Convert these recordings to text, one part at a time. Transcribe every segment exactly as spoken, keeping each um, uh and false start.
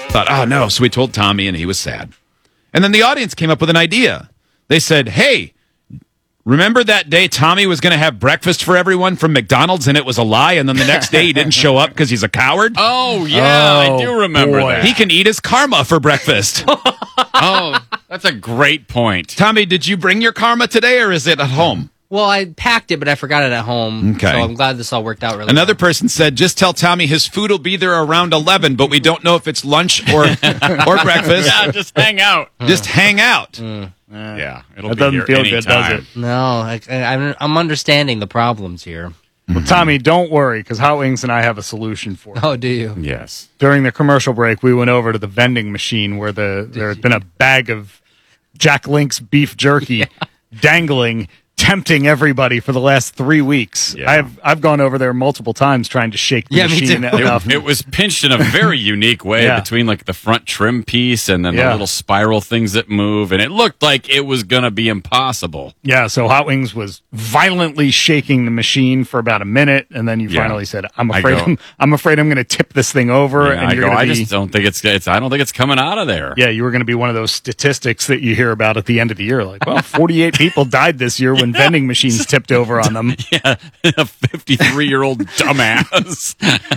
Thought, oh, no. So we told Tommy, and he was sad. And then the audience came up with an idea. They said, hey, remember that day Tommy was going to have breakfast for everyone from McDonald's, and it was a lie, and then the next day he didn't show up because he's a coward? Oh, yeah, Oh, I do remember boy. that. He can eat his karma for breakfast. Oh, that's a great point. Tommy, did you bring your karma today, or is it at home? Well, I packed it, but I forgot it at home. Okay. So I'm glad this all worked out really Another well. person said, just tell Tommy his food will be there around eleven, but we don't know if it's lunch or or breakfast. Yeah, just hang out. Just hang out. Yeah, it'll That be doesn't here feel good, does anytime. it? No, I, I, I'm, I'm understanding the problems here. Well, Tommy, don't worry, because Hot Wings and I have a solution for you. Oh, do you? Yes. During the commercial break, we went over to the vending machine where the there had been a bag of Jack Link's beef jerky dangling, tempting everybody for the last three weeks. Yeah. I've I've gone over there multiple times trying to shake the Yeah, me machine too. enough. It, it was pinched in a very unique way Yeah. between like the front trim piece and then the Yeah. little spiral things that move, and it looked like it was going to be impossible. Yeah, so Hot Wings was violently shaking the machine for about a minute, and then you Yeah. finally said, "I'm I afraid go- I'm, I'm afraid I'm going to tip this thing over." And and I you're go, going I to be, just don't think it's, it's. I don't think it's coming out of there. yeah, you were going to be one of those statistics that you hear about at the end of the year, like, well, forty-eight people died this year when vending machines tipped over on them. Yeah, a fifty-three-year-old dumbass.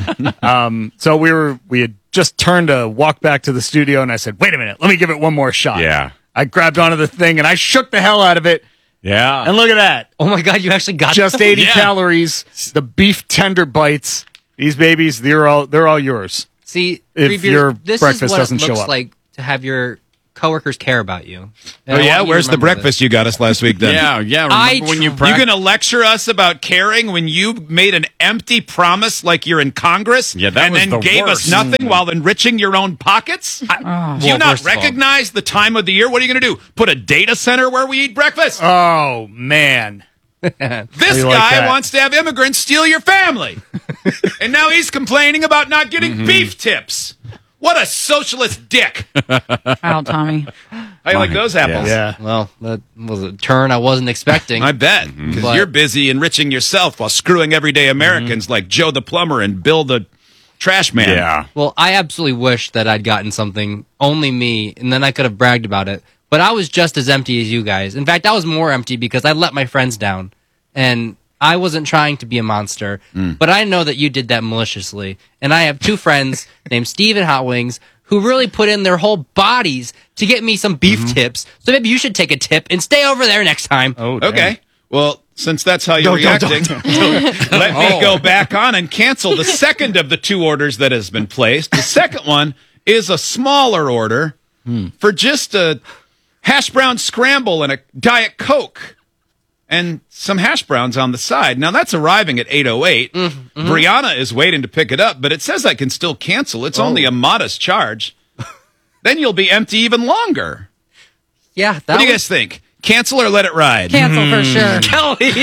So we were we had just turned to walk back to the studio, and I said, "Wait a minute, let me give it one more shot." Yeah. I grabbed onto the thing and I shook the hell out of it, Yeah. and look at that. Oh, my God, you actually got Just them? eighty Yeah. calories. The beef tender bites. These babies, they're all they're all yours. See, If Reeve, you're- your this breakfast is what doesn't it show looks up. like to have your coworkers care about you. And Oh, I yeah? want you to Where's the remember breakfast you got us last week then? Yeah, yeah. I Remember when you tr- You practiced? going to lecture us about caring when you made an empty promise like you're in Congress Yeah, that and was then the gave worst. us nothing while enriching your own pockets? Do you Well, not first of all- recognize the time of the year? What are you going to do? Put a data center where we eat breakfast? Oh man. this you like guy that? wants to have immigrants steal your family. And now he's complaining about not getting Mm-hmm. beef tips. What a socialist dick. Wow, Tommy. How you like those apples? Yeah. Well, that was a turn I wasn't expecting. I bet. Because But- you're busy enriching yourself while screwing everyday Americans like Joe the plumber and Bill the trash man. Yeah. Well, I absolutely wish that I'd gotten something, only me, and then I could have bragged about it. But I was just as empty as you guys. In fact, I was more empty because I let my friends down. And I wasn't trying to be a monster. But I know that you did that maliciously. And I have two friends named Steve and Hot Wings who really put in their whole bodies to get me some beef tips. So maybe you should take a tip and stay over there next time. Oh, damn. Okay. Well, since that's how you're Don't- don't- reacting, let me go back on and cancel the second of the two orders that has been placed. The second one is a smaller order for just a hash brown scramble and a Diet Coke and some hash browns on the side. Now, that's arriving at eight oh eight. Brianna is waiting to pick it up, but it says I can still cancel. It's only a modest charge. Then you'll be empty even longer. Yeah, that What do you was guys think? Cancel or let it ride? Cancel for sure. Kelly.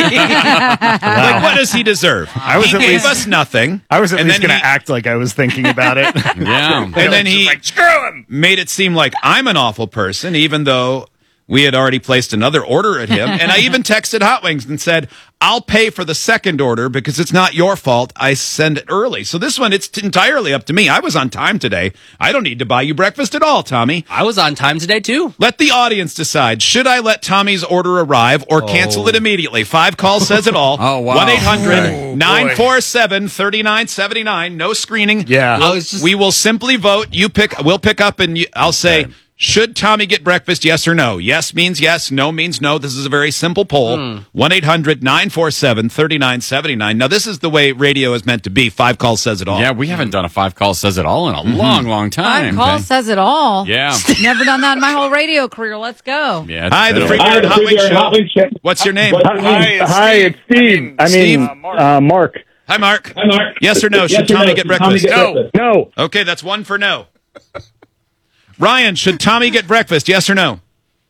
Like, what does he deserve? I was he at gave least- us nothing. I was at and least then going to he- act like I was thinking about it. Yeah. And then he like, screw him. made it seem like I'm an awful person, even though we had already placed another order at him. And I even texted Hot Wings and said, I'll pay for the second order because it's not your fault. I send it early. So this one, it's entirely up to me. I was on time today. I don't need to buy you breakfast at all, Tommy. I was on time today, too. Let the audience decide. Should I let Tommy's order arrive or cancel it immediately? Five calls says it all. Oh, wow. one eight hundred Oh, nine four seven three nine seven nine. No screening. Yeah. I was just- We will simply vote. You pick. We'll pick up, and you, I'll say, should Tommy get breakfast? Yes or no? Yes means yes. No means no. This is a very simple poll. One eight hundred nine four seven three nine seven nine. Now, this is the way radio is meant to be. Five calls says it all. Yeah, we haven't done a five call says it all in a long, long time. Five calls says it all. Yeah. Never done that in my whole radio career. Let's go. Yeah. Hi, the it's- Freaky Hi, Nerd the Hot Wings Freaky Nerd Hot Show. Wings Show. What's your name? Hi, Hi, it's Hi, Steve. it's Steve. I mean, Steve. uh, Mark. Hi, Mark. Hi, Mark. Yes or no? Yes Should or Tommy no? get Should Tommy breakfast? get No. breakfast? No. Okay, that's one for no. Ryan, should Tommy get breakfast? Yes or no?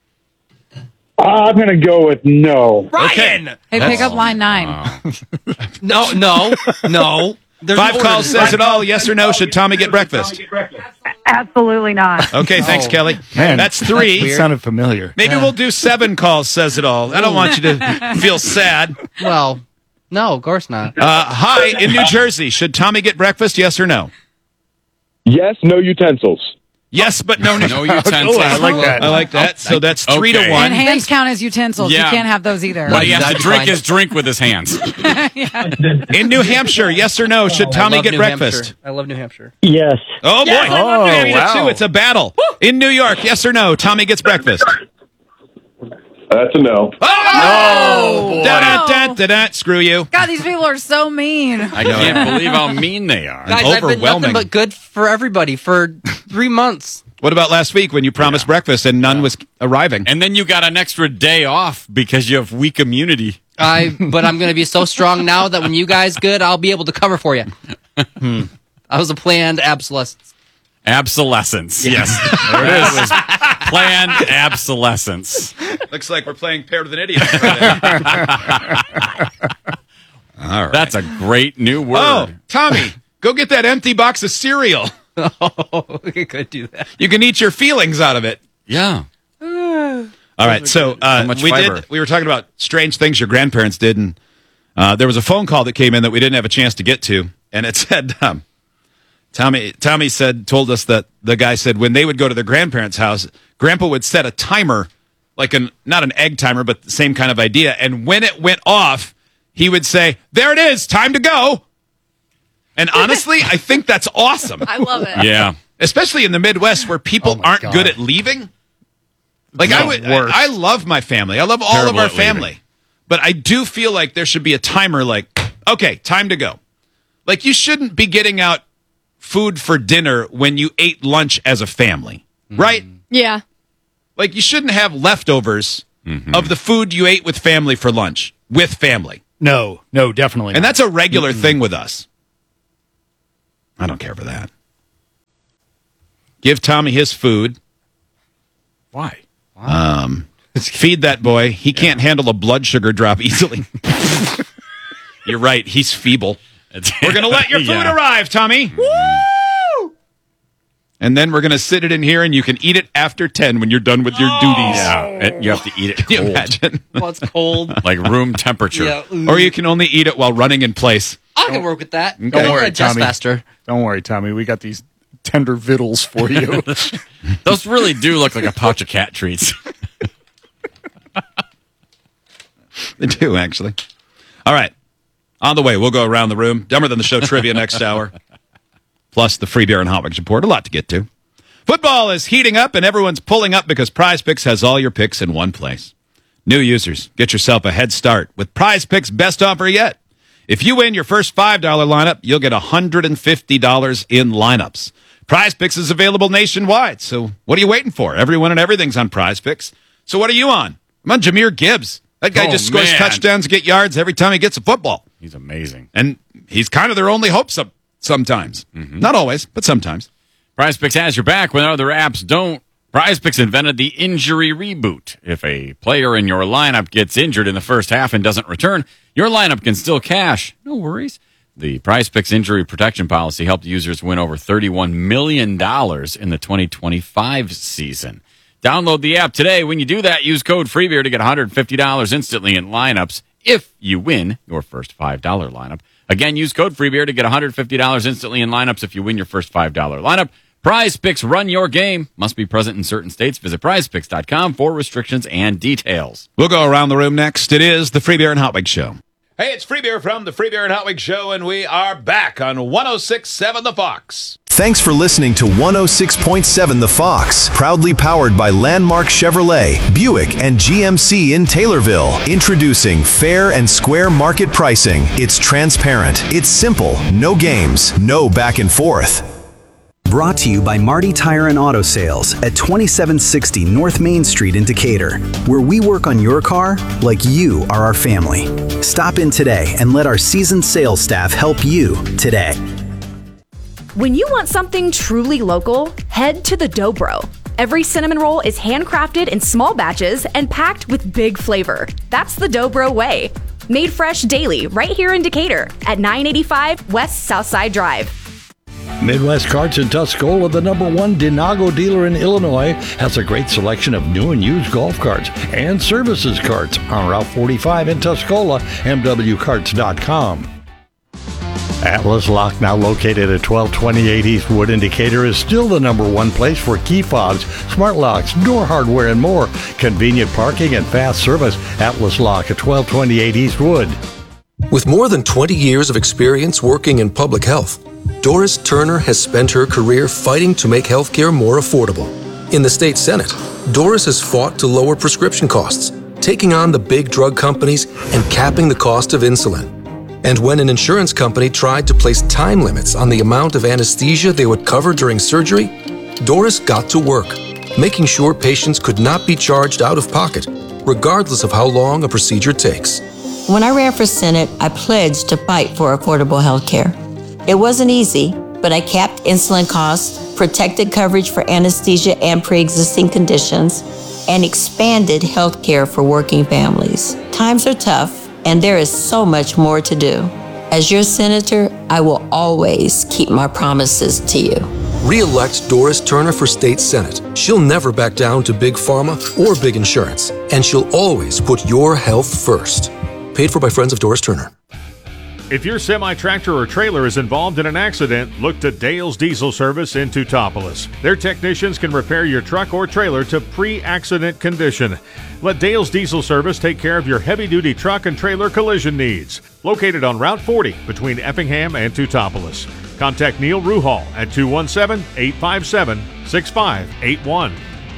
Uh, I'm going to go with no. Ryan! Hey, pick up line nine. No, no, no. There's Five no calls order. says it all. Yes or no? Should Tommy get breakfast? Absolutely not. Okay, thanks, Kelly. Man, That's three. It sounded familiar. Maybe we'll do seven calls says it all. I don't want you to feel sad. Well, no, of course not. Uh, hi, in New Jersey, should Tommy get breakfast? Yes or no? Yes, no utensils. Yes, but no, No utensils. Oh, I like that. I like that. So that's three Okay. to one. And hands count as utensils. Yeah. You can't have those either. But he has to That's drink fine. his drink with his hands. In New Hampshire, yes or no? Should I Tommy love get New breakfast? Hampshire. I love New Hampshire. Yes. Oh boy! Yes, I love New Three to Hampshire. two. It's a battle. In New York, yes or no? Tommy gets breakfast. That's a no. Oh! Da da da da da. Screw you. God, these people are so mean. I can't believe how mean they are. Guys, I've been overwhelming. nothing but good for everybody for three months. What about last week when you promised breakfast and none was arriving? And then you got an extra day off because you have weak immunity. I, but I'm going to be so strong now that when you guys good, I'll be able to cover for you. Hmm. That was a planned obsolescence. Obsolescence. Yes. There it is. It was planned obsolescence. Looks like we're playing paired with an idiot. All right. That's a great new word. Oh, Tommy, go get that empty box of cereal. Oh, we could do that. You can eat your feelings out of it. Yeah. All right, so uh, So much we fiber. did. We were talking about strange things your grandparents did, and uh, there was a phone call that came in that we didn't have a chance to get to, and it said, um, Tommy. Tommy said, told us that the guy said when they would go to their grandparents' house, Grandpa would set a timer, like an not an egg timer, but the same kind of idea, and when it went off, he would say, "There it is, time to go." And honestly, I think that's awesome. I love it. Yeah. Especially in the Midwest where people Oh my aren't God. good at leaving. Like I No, would, worse. I, I love my family. I love all Terrible of our at leaving. family, but I do feel like there should be a timer. Like, okay, time to go. Like you shouldn't be getting out food for dinner when you ate lunch as a family, right? Yeah. Like you shouldn't have leftovers of the food you ate with family for lunch with family, No, no, definitely and not. that's a regular thing with us. I don't care for that. Give Tommy his food. Why? Feed that boy. He can't handle a blood sugar drop easily. You're right. He's feeble. We're going to let your food Yeah. arrive, Tommy. Woo! And then we're going to sit it in here, and you can eat it after ten when you're done with your duties. Yeah. And you have to eat it Can you cold. imagine? Well, it's cold. Like room temperature. Yeah. Or you can only eat it while running in place. I can work with that. Don't I'll worry, adjust Tommy. faster. Don't worry, Tommy. We got these tender vittles for you. Those really do look like a pouch of cat treats. They do, actually. All right. On the way, we'll go around the room. Dumber Than the Show trivia next hour. Plus the free beer and hot wings report. A lot to get to. Football is heating up, and everyone's pulling up because Prize Picks has all your picks in one place. New users, get yourself a head start with Prize Picks' best offer yet. If you win your first five dollar lineup, you'll get one hundred fifty dollars in lineups. Prize Picks is available nationwide, so what are you waiting for? Everyone and everything's on Prize Picks. So what are you on? I'm on Jameer Gibbs. That guy Oh, just scores man. touchdowns, get yards every time he gets a football. He's amazing. And he's kind of their only hope some, sometimes. Not always, but sometimes. Prize Picks has your back when other apps don't. Prize Picks invented the injury reboot. If a player in your lineup gets injured in the first half and doesn't return, your lineup can still cash. No worries. The Prize Picks injury protection policy helped users win over thirty-one million dollars in the twenty twenty-five season. Download the app today. When you do that, use code FREEBEER to get one hundred fifty dollars instantly in lineups if you win your first five dollar lineup. Again, use code FREEBEER to get one hundred fifty dollars instantly in lineups if you win your first five dollar lineup. Prize Picks, run your game. Must be present in certain states. Visit prize picks dot com for restrictions and details. We'll go around the room next. It is the Free Beer and Hot Wings Show. Hey, it's Free Beer from the Free Beer and Hot Wings Show, and we are back on one oh six point seven The Fox. Thanks for listening to one oh six point seven The Fox, proudly powered by Landmark Chevrolet, Buick, and G M C in Taylorville. Introducing fair and square market pricing. It's transparent, it's simple, no games, no back and forth. Brought to you by Marty Tire and Auto Sales at twenty-seven sixty North Main Street in Decatur, where we work on your car like you are our family. Stop in today and let our seasoned sales staff help you today. When you want something truly local, head to the Dobro. Every cinnamon roll is handcrafted in small batches and packed with big flavor. That's the Dobro way. Made fresh daily right here in Decatur at nine eighty-five West Southside Drive. Midwest Carts in Tuscola, the number one Dinago dealer in Illinois, has a great selection of new and used golf carts and services carts on Route forty-five in Tuscola, M W carts dot com. Atlas Lock, now located at twelve twenty-eight East Wood in Decatur, is still the number one place for key fobs, smart locks, door hardware, and more. Convenient parking and fast service. Atlas Lock at twelve twenty-eight East Wood. With more than twenty years of experience working in public health, Doris Turner has spent her career fighting to make healthcare more affordable. In the state Senate, Doris has fought to lower prescription costs, taking on the big drug companies and capping the cost of insulin. And when an insurance company tried to place time limits on the amount of anesthesia they would cover during surgery, Doris got to work, making sure patients could not be charged out of pocket, regardless of how long a procedure takes. When I ran for Senate, I pledged to fight for affordable health care. It wasn't easy, but I capped insulin costs, protected coverage for anesthesia and pre-existing conditions, and expanded health care for working families. Times are tough, and there is so much more to do. As your senator, I will always keep my promises to you. Re-elect Doris Turner for state senate. She'll never back down to big pharma or big insurance, and she'll always put your health first. Paid for by Friends of Doris Turner. If your semi-tractor or trailer is involved in an accident, look to Dale's Diesel Service in Teutopolis. Their technicians can repair your truck or trailer to pre-accident condition. Let Dale's Diesel Service take care of your heavy-duty truck and trailer collision needs. Located on Route forty between Effingham and Teutopolis. Contact Neil Ruhal at two one seven, eight five seven, six five eight one.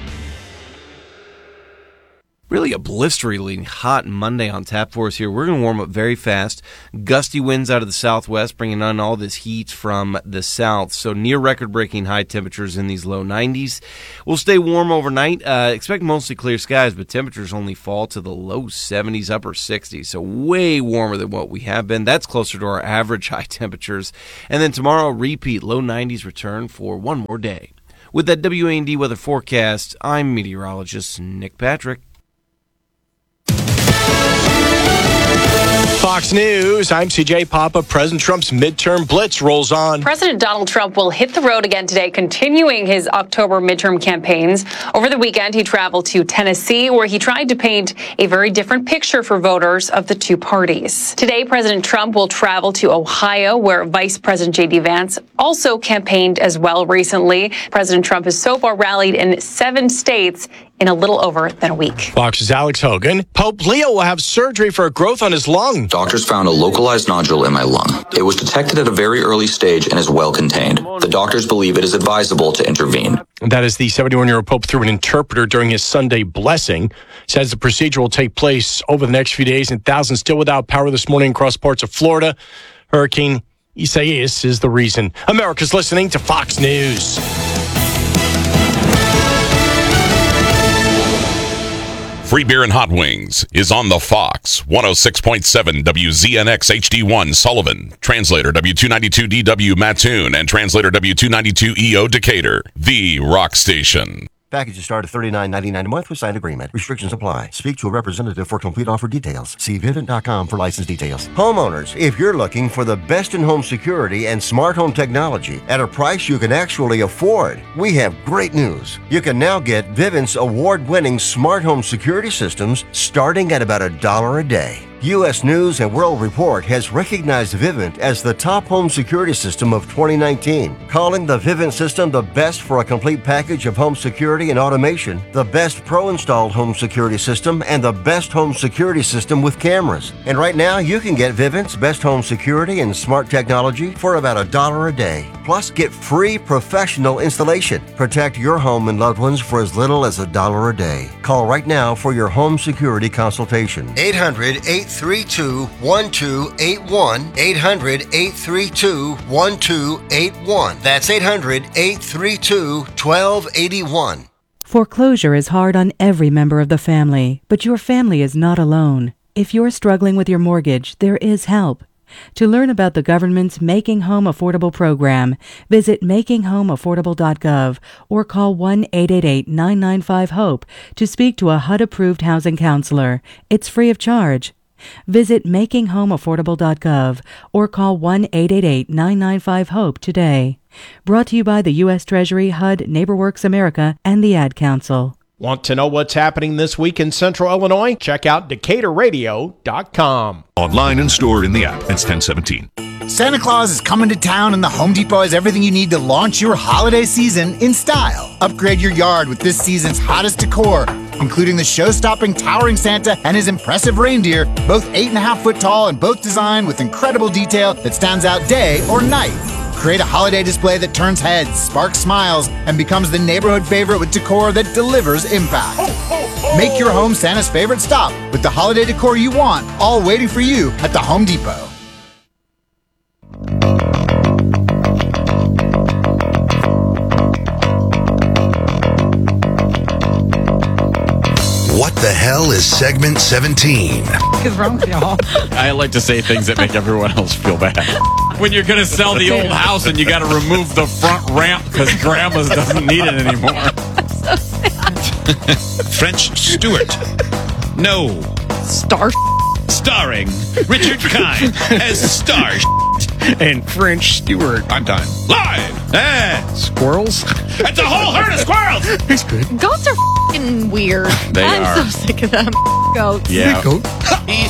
Really a blisteringly hot Monday on tap for us here. We're going to warm up very fast. Gusty winds out of the southwest, bringing on all this heat from the south. So near record-breaking high temperatures in these low nineties. We'll stay warm overnight. Uh, expect mostly clear skies, but temperatures only fall to the low seventies, upper sixties. So way warmer than what we have been. That's closer to our average high temperatures. And then tomorrow, repeat low nineties return for one more day. With that W A N D weather forecast, I'm meteorologist Nick Patrick. Fox News, I'm C J Papa. President Trump's midterm blitz rolls on. President Donald Trump will hit the road again today, continuing his October midterm campaigns. Over the weekend, he traveled to Tennessee, where he tried to paint a very different picture for voters of the two parties. Today, President Trump will travel to Ohio, where Vice President J D Vance also campaigned as well recently. President Trump has so far rallied in seven states in a little over than a week. Fox's Alex Hogan. Pope Leo will have surgery for a growth on his lung. Doctors found a localized nodule in my lung. It was detected at a very early stage and is well contained. The doctors believe it is advisable to intervene. That is the seventy-one-year-old Pope through an interpreter during his Sunday blessing. Says the procedure will take place over the next few days, and thousands still without power this morning across parts of Florida. Hurricane Isaias is the reason. America's listening to Fox News. Free Beer and Hot Wings is on the Fox. one oh six point seven W Z N X H D one Sullivan. Translator W two ninety-two D W Mattoon and Translator W two ninety-two E O Decatur. The Rock Station. Packages start at thirty-nine ninety-nine a month with signed agreement. Restrictions apply. Speak to a representative for complete offer details. See Vivint dot com for license details. Homeowners, if you're looking for the best in home security and smart home technology at a price you can actually afford, we have great news. You can now get Vivint's award-winning smart home security systems starting at about a dollar a day. U S News and World Report has recognized Vivint as the top home security system of twenty nineteen, calling the Vivint system the best for a complete package of home security and automation, the best pro-installed home security system, and the best home security system with cameras. And right now, you can get Vivint's best home security and smart technology for about a dollar a day. Plus, get free professional installation. Protect your home and loved ones for as little as a dollar a day. Call right now for your home security consultation. eight hundred, eight three two, one two eight one. eight hundred, eight three two, one two eight one. That's eight hundred, eight three two, one two eight one. Foreclosure is hard on every member of the family, but your family is not alone. If you're struggling with your mortgage, there is help. To learn about the government's Making Home Affordable program, visit making home affordable dot gov or call one eight eight eight, nine nine five, HOPE to speak to a H U D-approved housing counselor. It's free of charge. Visit making home affordable dot gov or call one eight eight eight, nine nine five, HOPE today. Brought to you by the U S Treasury, H U D, NeighborWorks America, and the Ad Council. Want to know what's happening this week in Central Illinois? Check out Decatur Radio dot com. Online and stored in the app. It's ten seventeen. Santa Claus is coming to town, and the Home Depot has everything you need to launch your holiday season in style. Upgrade your yard with this season's hottest decor, including the show-stopping towering Santa and his impressive reindeer, both eight and a half foot tall and both designed with incredible detail that stands out day or night. Create a holiday display that turns heads, sparks smiles, and becomes the neighborhood favorite with decor that delivers impact. Make your home Santa's favorite stop with the holiday decor you want, all waiting for you at the Home Depot. What the hell is segment seventeen? What's wrong with y'all? I like to say things that make everyone else feel bad. When you're going to sell the old house and you got to remove the front ramp because Grandma's doesn't need it anymore. So sad. French Stewart. No. Star. Starring Richard Kind as Star. And French Stewart. I'm done. Live and Squirrels? That's a whole herd of squirrels! He's good. Goats are f***ing weird. They I'm are. so sick of them goats. Yeah. Goat. He